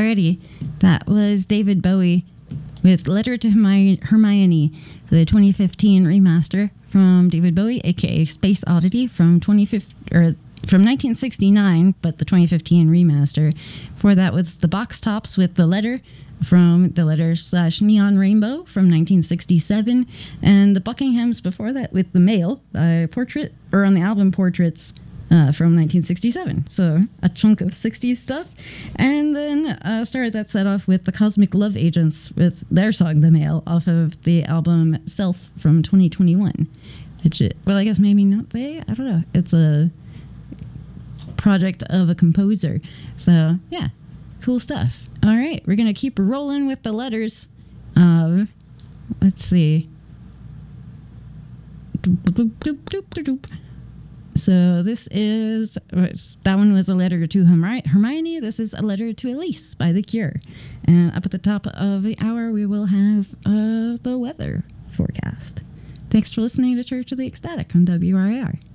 Alrighty, that was David Bowie with Letter to Hermione, the 2015 remaster from David Bowie, aka Space Oddity from 1969, but the 2015 remaster. Before that was the Box Tops with The Letter from The Letter/Neon Rainbow from 1967, and the Buckinghams before that with The Mail Portrait, or on the album Portraits, from 1967. So a chunk of 60s stuff. And then started that set off with the Cosmic Love Agents with their song The Mail off of the album Self from 2021. Which, well, I guess maybe not they. I don't know. It's a project of a composer. So, yeah, cool stuff. All right, we're going to keep rolling with the letters. Let's see. So this is, that one was a letter to Hermione. This is a letter to Elise by The Cure. And up at the top of the hour, we will have the weather forecast. Thanks for listening to Church of the Ecstatic on WRIR.